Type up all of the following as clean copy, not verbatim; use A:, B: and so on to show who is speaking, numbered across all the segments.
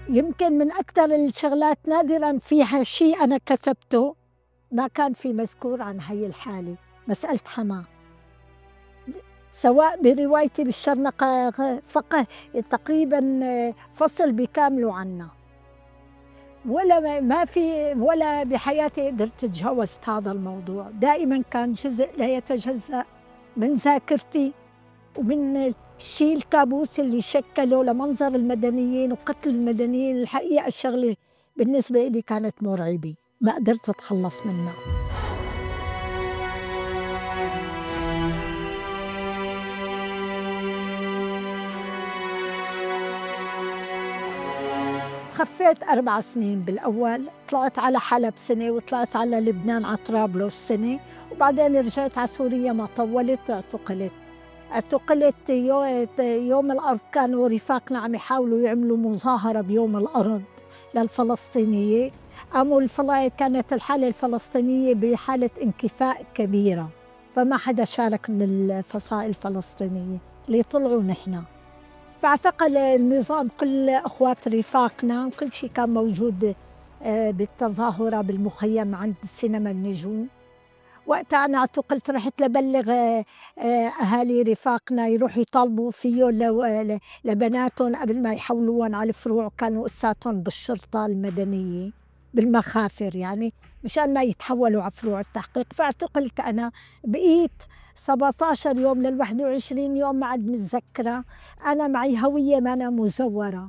A: يمكن من أكثر الشغلات نادراً فيها شيء أنا كتبته ما كان في مذكور عن هاي الحالة، مسألة حماة، سواء بروايتي بالشرنقة فقه تقريباً فصل بكامله عنها، ولا ما في ولا بحياتي قدرت أتجاوز هذا الموضوع. دائماً كان جزء لا يتجزأ من ذاكرتي ومن الشيء الكابوس اللي شكله لمنظر المدنيين وقتل المدنيين. الحقيقة الشغلة بالنسبة لي كانت مرعبة، ما قدرت أتخلص منها. خفيت 4 سنين بالأول، طلعت على حلب سنة، وطلعت على لبنان على طرابلس سنة، وبعدين رجعت على سوريا. ما طولت اعتقلت يوم الأرض. كانوا رفاقنا عم يحاولوا يعملوا مظاهرة بيوم الأرض للفلسطينية. كانت الحالة الفلسطينية بحالة انكفاء كبيرة، فما حدا شارك من الفصائل الفلسطينية اللي طلعوا نحن. فاعتقل النظام كل أخوات رفاقنا، وكل شيء كان موجود بالتظاهرة بالمخيم عند السينما النجوم. وقتها أنا اعتقلت، رحت لبلغ أهالي رفاقنا يروحوا يطالبوا فيه لبناتهم قبل ما يحولوهم على الفروع. كانوا قساتهم بالشرطة المدنية بالمخافر، يعني مشان ما يتحولوا على فروع التحقيق. فاعتقلت أنا، بقيت 17 يوم لل21 يوم، ما عاد متذكرة. أنا معي هوية ما أنا مزورة،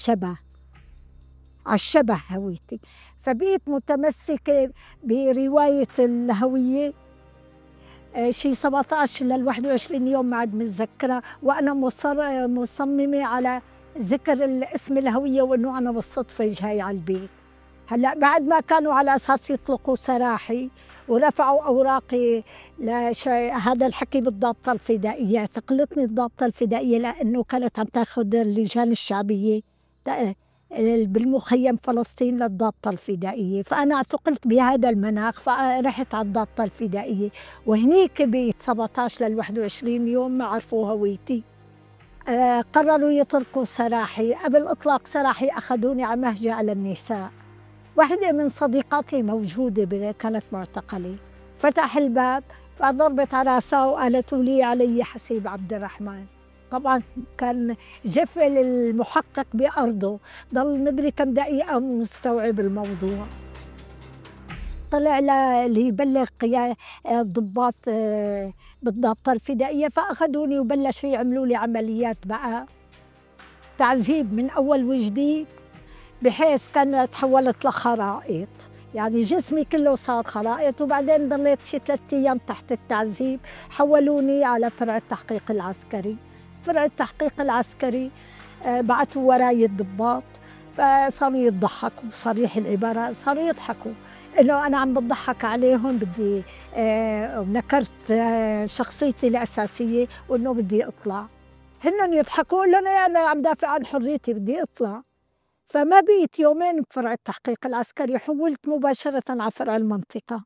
A: على الشبه هويتي. فبقيت متمسكة برواية الهوية شي 17 لل21 يوم، ما عاد متذكرة. وأنا مصممة على ذكر الاسم الهوية، وإنه أنا بالصدفة جاي على البيت. هلأ بعد ما كانوا على أساس يطلقوا سراحي ورفعوا أوراقي هذا الحكي بالضابطة الفدائية. اعتقلتني الضابطة الفدائية لأنه كانت عم تاخذ اللجان الشعبية بالمخيم فلسطين للضابطة الفدائية. فأنا اعتقلت بهذا المناخ، فرحت على الضابطة الفدائية، وهنيك بقيت 17 لل21 يوم ما عرفوا هويتي. قرروا يطلقوا سراحي. قبل إطلاق سراحي أخذوني على مهجة على النساء. واحدة من صديقاتي موجودة كانت معتقلة، فتح الباب فضربت على راسها وقالت لي علي حسيب عبد الرحمن. طبعا كان جفل المحقق بأرضه، ضل مدري كم دقيقة مستوعب الموضوع. طلع اللي يبلغ الضباط بالضابطة الفدائية، فأخذوني وبلشوا يعملوا لي عمليات بقى تعذيب من أول وجديد، بحيث كانت تحولت لخرائط، يعني جسمي كله صار خرائط. وبعدين ضليت شي 3 أيام تحت التعذيب. حولوني على فرع التحقيق العسكري. فرع التحقيق العسكري بعثوا وراي الضباط، فصاروا يضحكوا بصريح العبارة، صاروا يضحكوا إنه أنا عم بضحك عليهم. بدي نكرت شخصيتي الأساسية وإنه بدي أطلع. هن يضحكوا لنا، أنا عم دافع عن حريتي بدي أطلع. فما بقيت يومين بفرع التحقيق العسكري، حولت مباشرة على فرع المنطقة.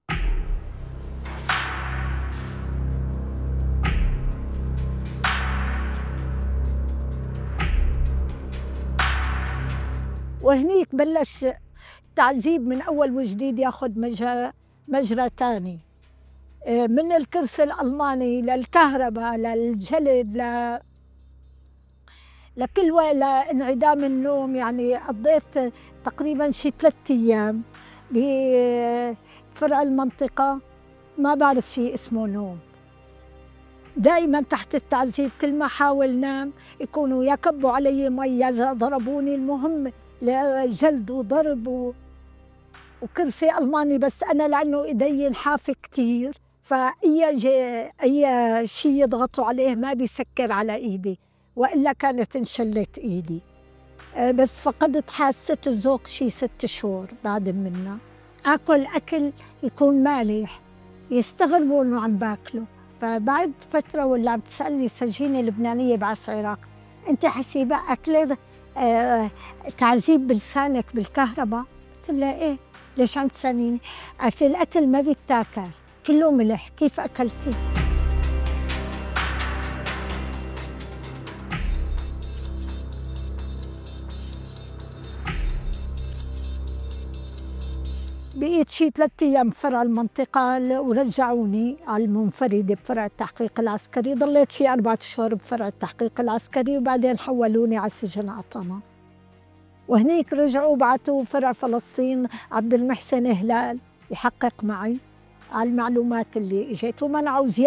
A: وهنيك بلش تعذيب من أول وجديد، ياخد مجرى تاني، من الكرسي الألماني للكهرباء للجلد لانعدام النوم. يعني قضيت تقريبا شي 3 أيام بفرع المنطقة، ما بعرف شي اسمه نوم، دائما تحت التعذيب. كل ما حاول نام يكونوا يكبوا علي مي، يا ضربوني. المهم جلد وضرب وكرسي ألماني. بس أنا لأنه إيدي نحافة كتير، أي شيء يضغطوا عليه ما بيسكر على إيدي، وإلا كانت انشلت إيدي. بس فقدت حاسة الذوق شي 6 شهور بعد منها. أكل أكل يكون مالح، يستغربوا إنه عم باكله. فبعد فترة ولا عم تسألني سجينة لبنانية بعث عراق، أنت حسيبة أكل تعذيب بلسانك بالكهرباء؟ قلت لها إيه، ليش عم تسأليني؟ في الأكل ما بيتاكل، كله ملح، كيف أكلتي؟ بقيت شي 3 أيام بفرع المنطقة ورجعوني على المنفردة بفرع التحقيق العسكري، ضليت في 4 أشهر بفرع التحقيق العسكري وبعدين حولوني على سجن عطنا. وهنيك رجعوا بعثوا فرع فلسطين عبد المحسن هلال يحقق معي على المعلومات اللي اجت ومنعوا